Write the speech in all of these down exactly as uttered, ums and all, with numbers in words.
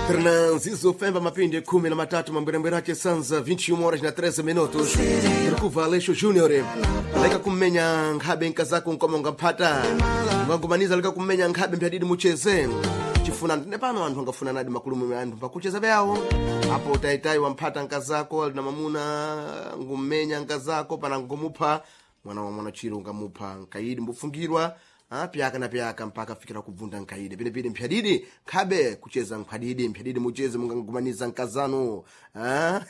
Francisco Femba mapindi kumi na matatu mambwirambwirake sanza vinte e uma horas na treze minutos Rukuva Aleixo Júnior leka kumenya nkhabe nkazako nkomonga phata ngangumaniza leka kumenya nkhabe mpyadidi mucheze chifuna nepano anthu angafuna nadi makulumu anthu pakucheza byawo apo taitai wamphata nkazako alina mamuna ngumenya nkazako pana ngumupha mwana wa mwana chiro ngamupha nkaidi mbufungirwa Ah, pyaka na pyaka mpaka fikira kuvunda nkaide pene pene mpyadidi khabe kucheza nkhadidi mpyadidi mucheze mungangumaniza nkazano ah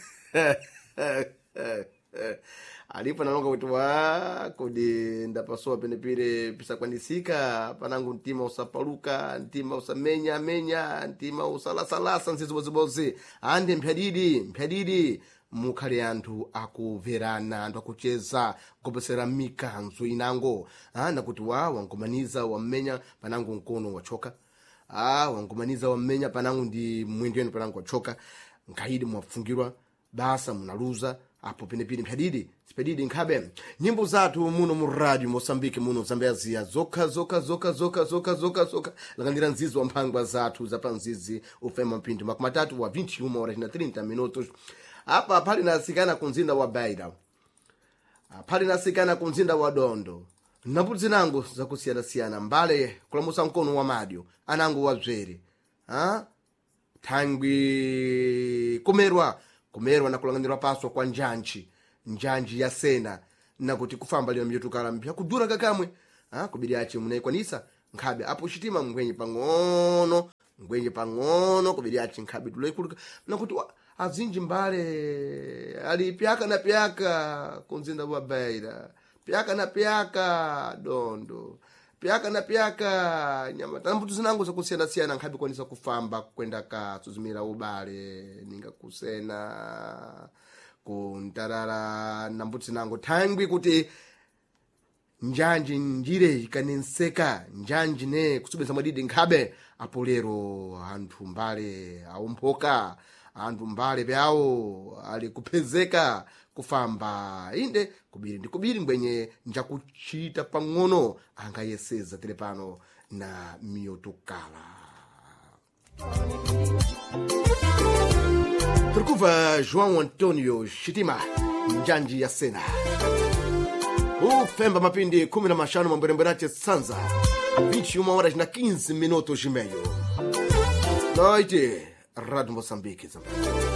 alipo nalonga kuti wa kodi ndapasowa pene pire pisakwanisika panangu mtima usapaluka mtima usamenya menya mtima usalasalasa nzizibozibozi ande mpyadidi mpyadidi mukhale anthu akuverana anthu akucheza kupesera mikanzo inango ah nakuti wa wangumaniza wamenya panangu mkono wachoka ah wangumaniza wamenya panangu ndi mwendweni panangu wachoka nkaidi mwafungirwa basa munaluza apo pene pene mpyadidi sipedidi nkhabe nyimbo zathu muno mu radio Mozambique muno Zambezia zoka zoka zoka zoka zoka zoka zoka lakandira nzizi wa mphangwa zathu zapanzizi ufema mpindi makumatatu wa vinte e uma horas na trinta minutos apa pali nasikana kunzinda wa Beira pali nasikana kunzinda wa Dondo napudzi nangu zakusiyana siyana mbale kulamusa mkono wa madio anangu wabzere ha thangwi kumerwa kumerwa na kulanganirwa paso kwa njanji njanji ya sena nakuti kufamba lino myotukala mpya kudura kakamwe ha kubiri achi munaikwanisa nkhabe apo chitima mngwenye pang'ono ngwenye pang'ono kubiri achi nkhabe tuloikuluka nakuti azinji mbale ali pyaka na pyaka kunzinda wa Beira pyaka na pyaka Dondo pyaka na pyaka nyama tambutu zinangu zakusiyana siyana nkhabe kwanisa kufamba kwenda ka tuzimira ubale ninga kusena kuntarara nambutu nangu thangwi kuti njanji njire ikanenseka njanji ne kusubeza madidi nkhabe apo lero anthu mbale aumphoka anthu mbale byawo ali kupezeka kufamba inde kubiri ndi kubiri mbwenye njakuchita pang'ono angayeseza telepano na miyotukala turkuva João Antonio Chitima njanji ya sena ufemba mapindi kumi na mashano mambwerembwerache sanza vinte e uma horas na quinze minutos e meio noite Radio Moçambique.